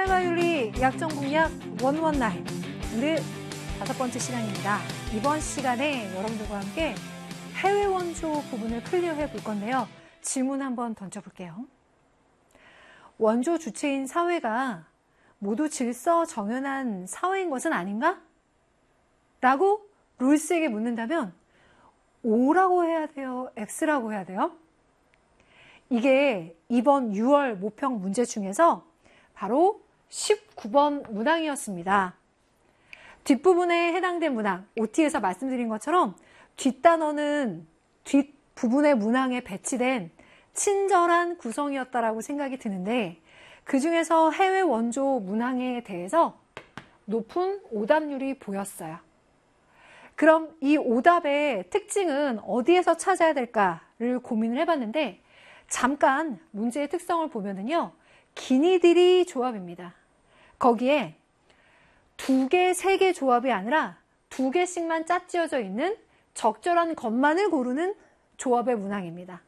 생활과윤리 약정공약 원원나잇 오늘 5번째 시간입니다. 이번 시간에 여러분들과 함께 해외 원조 부분을 클리어해 볼 건데요. 질문 한번 던져볼게요. 원조 주체인 사회가 모두 질서 정연한 사회인 것은 아닌가? 라고 롤스에게 묻는다면 O라고 해야 돼요? X라고 해야 돼요? 이게 이번 6월 모평 문제 중에서 바로 19번 문항이었습니다. 뒷부분에 해당된 문항, OT에서 말씀드린 것처럼 뒷단어는 뒷부분의 문항에 배치된 친절한 구성이었다라고 생각이 드는데 그 중에서 해외 원조 문항에 대해서 높은 오답률이 보였어요. 그럼 이 오답의 특징은 어디에서 찾아야 될까를 고민을 해봤는데 잠깐 문제의 특성을 보면은요. 기니들이 조합입니다. 거기에 2개, 3개 조합이 아니라 2개씩만 짝지어져 있는 적절한 것만을 고르는 조합의 문항입니다.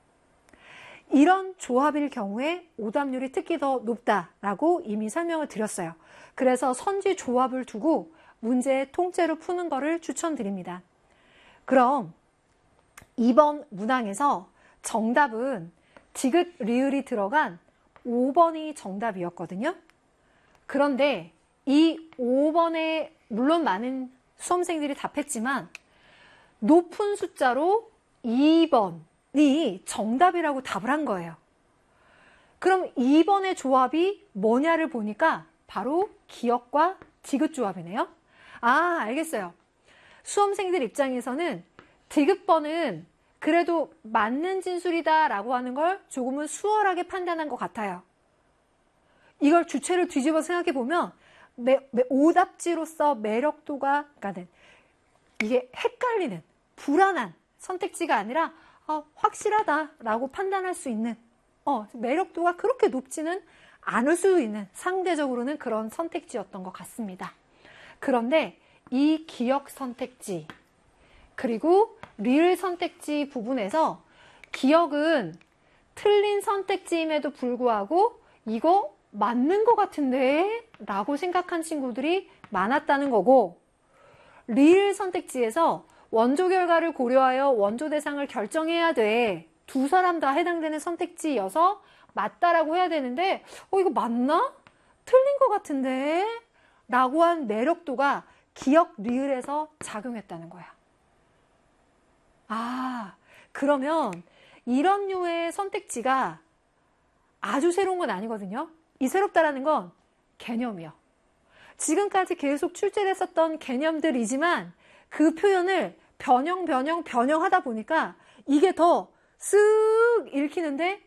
이런 조합일 경우에 오답률이 특히 더 높다라고 이미 설명을 드렸어요. 그래서 선지 조합을 두고 문제의 통째로 푸는 거를 추천드립니다. 그럼 이번 문항에서 정답은 디귿, 리을이 들어간 5번이 정답이었거든요. 그런데 이 5번에 물론 많은 수험생들이 답했지만 높은 숫자로 2번이 정답이라고 답을 한 거예요. 그럼 2번의 조합이 뭐냐를 보니까 바로 기역과 디귿 조합이네요. 아, 알겠어요. 수험생들 입장에서는 디귿번은 그래도 맞는 진술이다라고 하는 걸 조금은 수월하게 판단한 것 같아요. 이걸 주체를 뒤집어 생각해 보면 오답지로서 매력도가 가는 이게 헷갈리는 불안한 선택지가 아니라 확실하다라고 판단할 수 있는 매력도가 그렇게 높지는 않을 수 있는 상대적으로는 그런 선택지였던 것 같습니다. 그런데 이 기역 선택지 그리고 리을 선택지 부분에서 기역은 틀린 선택지임에도 불구하고 이거 맞는 것 같은데? 라고 생각한 친구들이 많았다는 거고 리을 선택지에서 원조 결과를 고려하여 원조 대상을 결정해야 돼. 2 사람 다 해당되는 선택지여서 맞다라고 해야 되는데 이거 맞나? 틀린 것 같은데? 라고 한 매력도가 기역, 리을에서 작용했다는 거야. 그러면 이런 류의 선택지가 아주 새로운 건 아니거든요. 이 새롭다라는 건 개념이요. 지금까지 계속 출제를 했었던 개념들이지만 그 표현을 변형하다 보니까 이게 더 쓱 읽히는데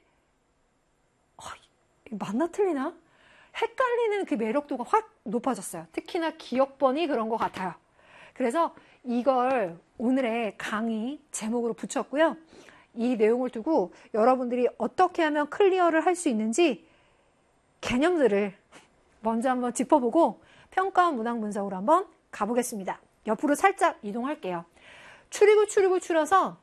맞나 틀리나? 헷갈리는 그 매력도가 확 높아졌어요. 특히나 기역번이 그런 것 같아요. 그래서 이걸 오늘의 강의 제목으로 붙였고요. 이 내용을 두고 여러분들이 어떻게 하면 클리어를 할 수 있는지 개념들을 먼저 한번 짚어보고 평가와 문항 분석으로 한번 가보겠습니다. 옆으로 살짝 이동할게요. 추리고 추려서